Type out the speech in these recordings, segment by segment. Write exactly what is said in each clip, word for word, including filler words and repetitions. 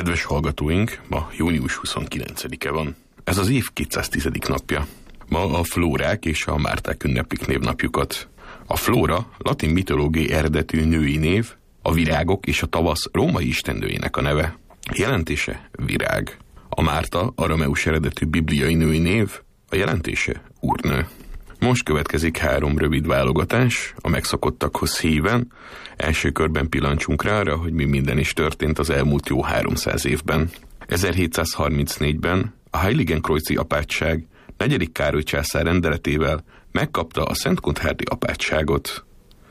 Kedves hallgatóink, ma június huszonkilencedike van. Ez az év kétszáztizedik napja. Ma a Flórák és a Márták ünneplik névnapjukat. A Flóra latin mitológiai eredetű női név, a virágok és a tavasz római istennőjének a neve. Jelentése virág. A Márta arameus eredetű bibliai női név, a jelentése úrnő. Most következik három rövid válogatás, a megszokottakhoz híven. Első körben pillancsunk rá arra, hogy mi minden is történt az elmúlt jó háromszáz évben. ezerhétszázharmincnégyben a Heiligenkreuzi apátság negyedik Károly császár rendeletével megkapta a szentgotthárdi apátságot.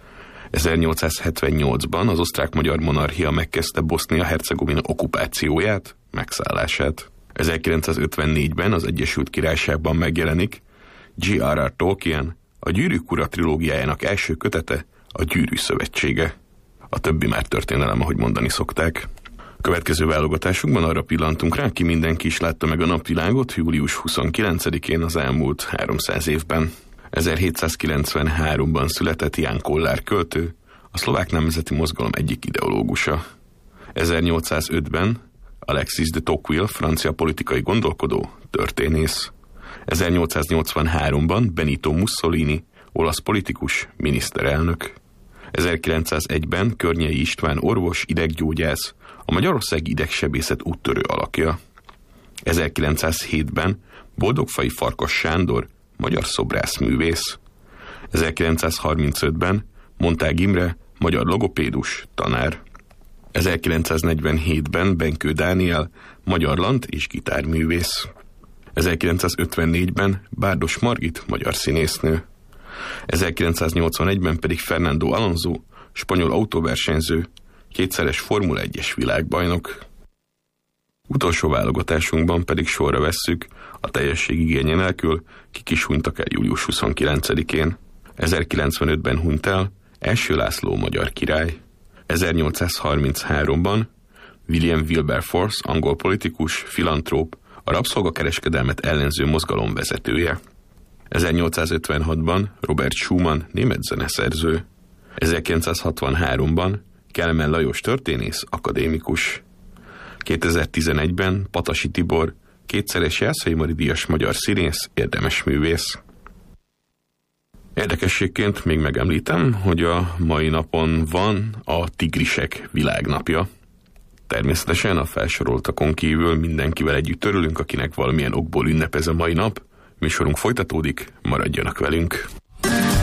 ezernyolcszázhetvennyolcban az osztrák-magyar monarchia megkezdte Bosznia-Hercegovina okupációját, megszállását. ezerkilencszázötvennégyben az Egyesült Királyságban megjelenik J R R Tolkien, a Gyűrűk ura trilógiájának első kötete, a Gyűrű szövetsége. A többi már történelem, ahogy mondani szokták. Következő válogatásunkban arra pillantunk rá, ki mindenki is látta meg a napvilágot július huszonkilencedikén az elmúlt háromszáz évben. ezerhétszázkilencvenháromban született Ján Kollár költő, a szlovák nemzeti mozgalom egyik ideológusa. ezernyolcszázötben Alexis de Tocqueville, francia politikai gondolkodó, történész. ezernyolcszáznyolcvanháromban Benito Mussolini, olasz politikus, miniszterelnök. ezerkilencszázegyben Környei István orvos, ideggyógyász, a magyarországi idegsebészet úttörő alakja. ezerkilencszázhétben Boldogfai Farkas Sándor, magyar szobrászművész. ezerkilencszázharmincötben Montág Imre, magyar logopédus, tanár. ezerkilencszáznegyvenhétben Benkő Dániel, magyar lant- és gitárművész. ezerkilencszázötvennégyben Bárdos Margit, magyar színésznő. ezerkilencszáznyolcvanegyben pedig Fernando Alonso, spanyol autóversenyző, kétszeres Formula egyes világbajnok. Utolsó válogatásunkban pedig sorra vesszük, a teljesség igénye nélkül, kik is hunytak el július huszonkilencedikén. ezerkilencvenötben hunyt el Első László magyar király. ezernyolcszázharmincháromban William Wilberforce, angol politikus, filantróp, a rabszolgakereskedelmet ellenző mozgalom vezetője. ezernyolcszázötvenhatban Robert Schumann, német zeneszerző. ezerkilencszázhatvanháromban Kelemen Lajos történész, akadémikus. kétezer-tizenegyben Patasi Tibor, kétszeres Jászai Mari díjas magyar színész, érdemes művész. Érdekességként még megemlítem, hogy a mai napon van a tigrisek világnapja. Természetesen a felsoroltakon kívül mindenkivel együtt örülünk, akinek valamilyen okból ünnep ez a mai nap. Műsorunk folytatódik, maradjanak velünk!